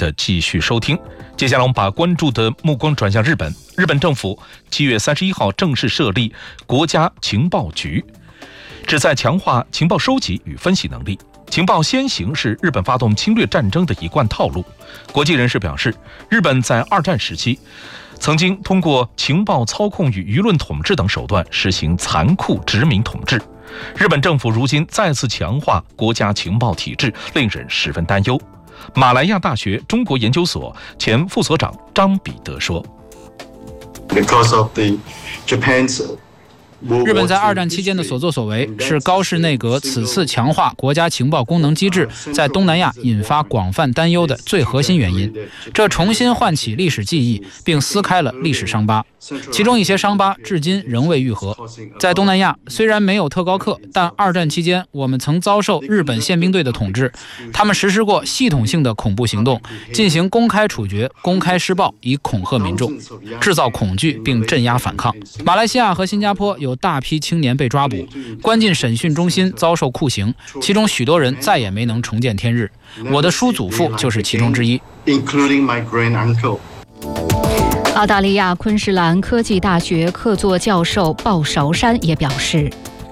的继续收听。接下来我们把关注的目光转向日本。日本政府7月31号正式设立国家情报局，旨在强化情报收集与分析能力。情报先行是日本发动侵略战争的一贯套路。国际人士表示，日本在二战时期曾经通过情报操控与舆论统治等手段实行残酷殖民统治。日本政府如今再次强化国家情报体制，令人十分担忧。马来亚大学中国研究所前副所长张彼得说， 日本在二战期间的所作所为，是高市内阁此次强化国家情报功能机制在东南亚引发广泛担忧的最核心原因。这重新唤起历史记忆，并撕开了历史伤疤，其中一些伤疤至今仍未愈合。在东南亚，虽然没有特高课，但二战期间我们曾遭受日本宪兵队的统治，他们实施过系统性的恐怖行动，进行公开处决、公开施暴，以恐吓民众，制造恐惧并镇压反抗。马来西亚和新加坡有大批青年被抓捕，关进审讯中心遭受酷刑，其中许多人再也没能重见天日。我的叔祖父就是其中之一。 澳大利亚昆士兰科技大学客座教授鲍韶山也表示，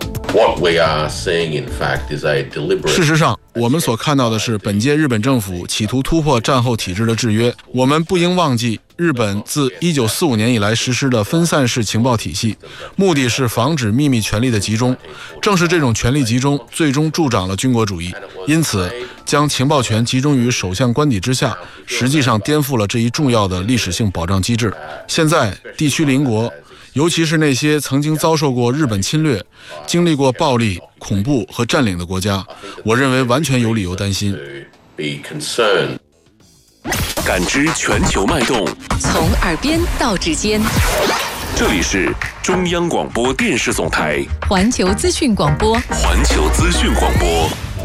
事实上，我们所看到的是本届日本政府企图突破战后体制的制约。我们不应忘记，日本自1945年以来实施的分散式情报体系，目的是防止秘密权力的集中。正是这种权力集中，最终助长了军国主义。因此，将情报权集中于首相官邸之下，实际上颠覆了这一重要的历史性保障机制。现在，地区邻国，尤其是那些曾经遭受过日本侵略、经历过暴力、恐怖和占领的国家，我认为完全有理由担心。 感知全球脉动， 从耳边到指尖。 这里是中央广播电视总台环球资讯广播。 环球资讯广播。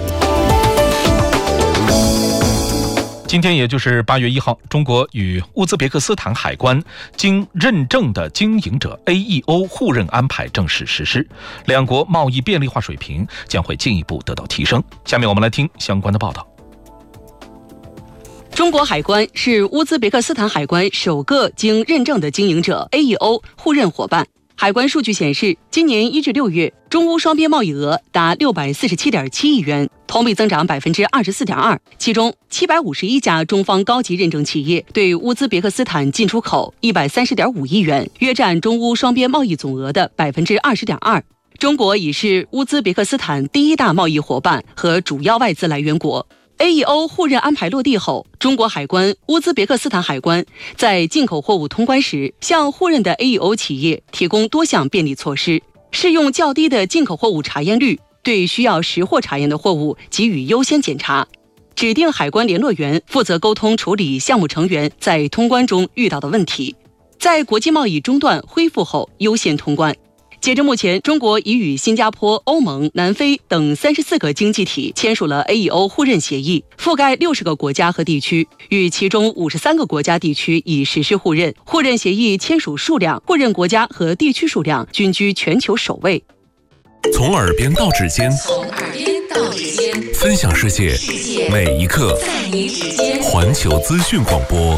今天也就是8月1号，中国与乌兹别克斯坦海关经认证的经营者 AEO 互认安排正式实施，两国贸易便利化水平将会进一步得到提升。下面我们来听相关的报道。 中国海关是乌兹别克斯坦海关首个经认证的经营者 AEO 互认伙伴。海关数据显示，今年1至6月，中乌双边贸易额达647.7亿元，同比增长24.2%。其中，751家中方高级认证企业对乌兹别克斯坦进出口130.5亿元，约占中乌双边贸易总额的20.2%。中国已是乌兹别克斯坦第一大贸易伙伴和主要外资来源国。AEO 互认安排落地后，中国海关、乌兹别克斯坦海关在进口货物通关时，向互认的 AEO 企业提供多项便利措施，适用较低的进口货物查验率，对需要实货查验的货物给予优先检查，指定海关联络员负责沟通处理项目成员在通关中遇到的问题，在国际贸易中断恢复后优先通关。截至目前，中国已与新加坡、欧盟、南非等34个经济体签署了 AEO 互认协议，覆盖60个国家和地区，与其中53个国家地区已实施互认。互认协议签署数量、互认国家和地区数量均居全球首位。 从耳边到指尖，分享世界每一刻，在你指尖。环球资讯广播。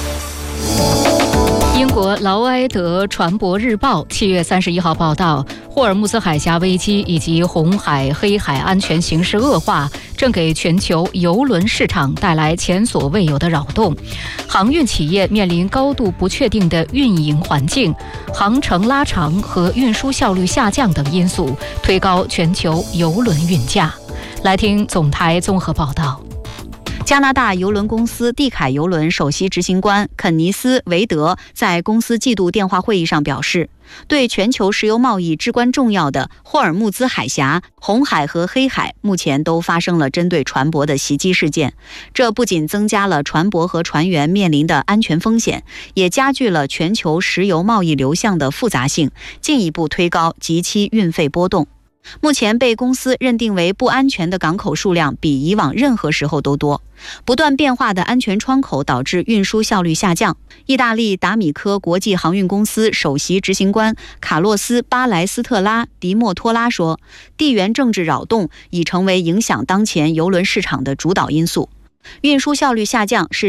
英国劳埃德船舶日报7月31号报道，霍尔木兹海峡危机以及红海、黑海安全形势恶化，正给全球邮轮市场带来前所未有的扰动。航运企业面临高度不确定的运营环境，航程拉长和运输效率下降等因素，推高全球邮轮运价。来听总台综合报道。加拿大邮轮公司蒂凯邮轮首席执行官肯尼斯·韦德在公司季度电话会议上表示，对全球石油贸易至关重要的霍尔木兹海峡、红海和黑海目前都发生了针对船舶的袭击事件，这不仅增加了船舶和船员面临的安全风险，也加剧了全球石油贸易流向的复杂性，进一步推高及其运费波动。目前被公司认定为不安全的港口数量比以往任何时候都多，不断变化的安全窗口导致运输效率下降。意大利达米科国际航运公司首席执行官卡洛斯·巴莱斯特拉·迪莫托拉说，地缘政治扰动已成为影响当前邮轮市场的主导因素。运输效率下降是